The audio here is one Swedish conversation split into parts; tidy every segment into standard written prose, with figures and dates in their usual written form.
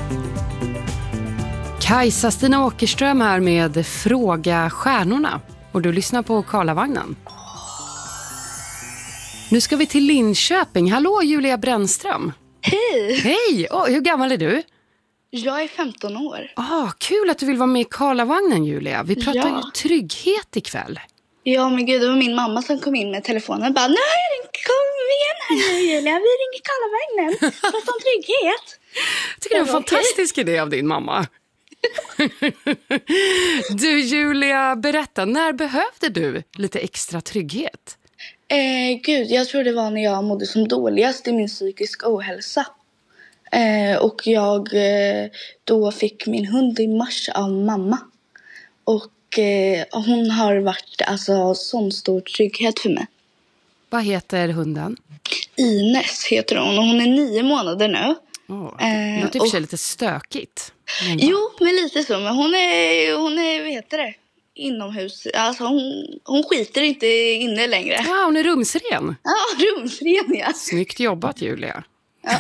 Kajsa-Stina Åkerström här med Fråga stjärnorna. Och du lyssnar på Karlavagnen. Nu ska vi till Linköping. Hallå Julia Brännström. Hej! Hej! Hur gammal är du? Jag är 15 år. Kul att du vill vara med i Karlavagnen, Julia. Vi pratar ju trygghet ikväll. Ja, men gud, det var min mamma som kom in med telefonen och bara, nu har jag ringt, kom igen här nu Julia, vi ringer Karlavagnen. Prata om trygghet. Jag tycker det är en fantastisk idé av din mamma. Du Julia, berätta, när behövde du lite extra trygghet? Gud, jag tror det var när jag mådde som dåligast i min psykiska ohälsa. Och jag då fick min hund i mars av mamma. Och hon har varit alltså sån stor trygghet för mig. Vad heter hunden? Ines heter hon och hon är 9 månader nu. Det låter i och för sig lite stökigt. Jo, men lite så. Men hon är vad heter det? Inomhus. Alltså hon skiter inte inne längre. Ja, hon är rumsren. Ja, rumsren, ja. Snyggt jobbat, Julia. Ja.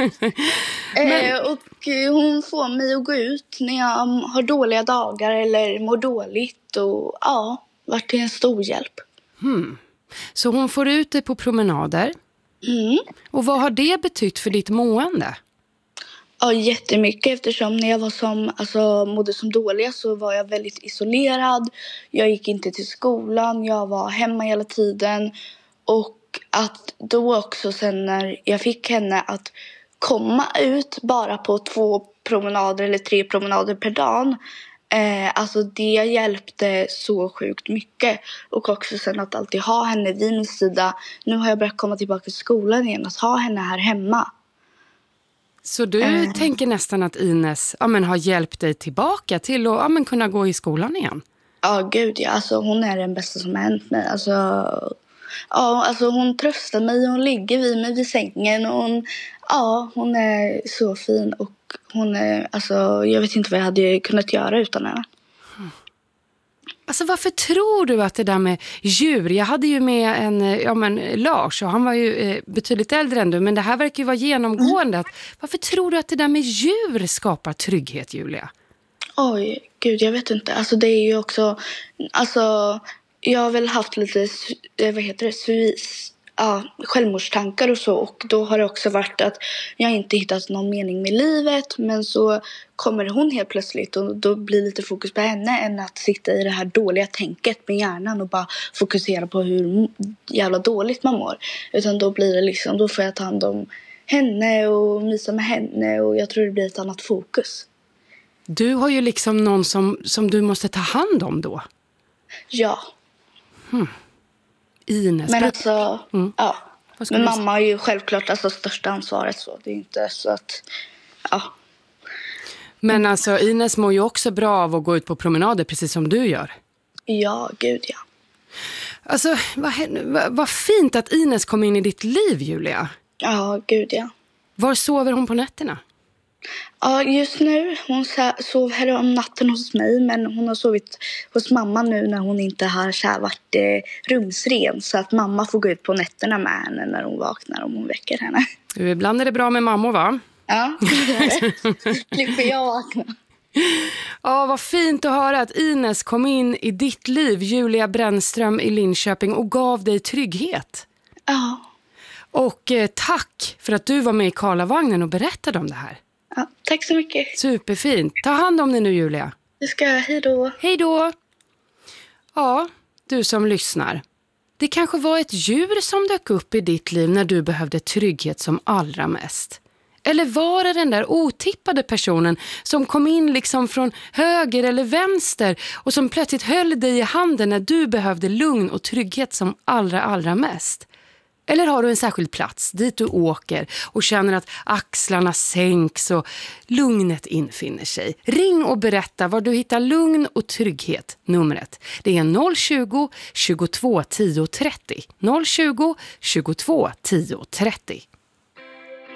Och hon får mig att gå ut när jag har dåliga dagar eller mår dåligt. Och varit till en stor hjälp. Så hon får ut dig på promenader. Och vad har det betytt för ditt mående? Ja, jättemycket, eftersom när jag var mådde som dålig så var jag väldigt isolerad. Jag gick inte till skolan, jag var hemma hela tiden. Och att då också sen när jag fick henne att komma ut bara på 2 promenader eller 3 promenader per dag. Alltså det hjälpte så sjukt mycket. Och också sen att alltid ha henne vid min sida. Nu har jag börjat komma tillbaka till skolan igen, att ha henne här hemma. Så du tänker nästan att Ines har hjälpt dig tillbaka till att kunna gå i skolan igen? Ja, gud ja. Alltså, hon är den bästa som har hänt mig. Alltså hon tröstar mig och hon ligger vid mig vid sängen. Och hon är så fin och hon är, jag vet inte vad jag hade kunnat göra utan henne. Alltså varför tror du att det där med djur, jag hade ju med Lars och han var ju betydligt äldre än du, men det här verkar ju vara genomgående. Varför tror du att det där med djur skapar trygghet, Julia? Oj, gud, jag vet inte. Alltså det är ju också, jag har väl haft lite, självmordstankar och så. Och då har det också varit att jag inte hittat någon mening med livet. Men så kommer hon helt plötsligt och då blir lite fokus på henne än att sitta i det här dåliga tänket med hjärnan och bara fokusera på hur jävla dåligt man mår. Utan då blir det liksom, då får jag ta hand om henne och mysa med henne och jag tror det blir ett annat fokus. Du har ju liksom någon som du måste ta hand om då. Ja. Ines. Men men mamma har ju självklart största ansvaret, så det är inte så att Men Ines mår ju också bra av att gå ut på promenader precis som du gör. Ja, gud ja. Alltså vad fint att Ines kom in i ditt liv, Julia. Ja, gud ja. Var sover hon på nätterna? Ja, just nu, hon sov här om natten hos mig, men hon har sovit hos mamma nu när hon inte har varit rumsren. Så att mamma får gå ut på nätterna med henne när hon vaknar, om hon väcker henne. Ibland är det bra med mammor, va? Ja, det är det. Slipper jag vakna. Ja, vad fint att höra att Ines kom in i ditt liv, Julia Brännström i Linköping, och gav dig trygghet. Ja. Och tack för att du var med i Karlavagnen och berättade om det här. Ja, tack så mycket. Superfint. Ta hand om dig nu, Julia. Det ska jag. Hej då. Hej då. Ja, du som lyssnar. Det kanske var ett djur som dök upp i ditt liv när du behövde trygghet som allra mest. Eller var det den där otippade personen som kom in liksom från höger eller vänster och som plötsligt höll dig i handen när du behövde lugn och trygghet som allra mest? Eller har du en särskild plats dit du åker och känner att axlarna sänks och lugnet infinner sig? Ring och berätta var du hittar lugn och trygghet. Numret, det är 020 22 10 30. 020 22 10 30.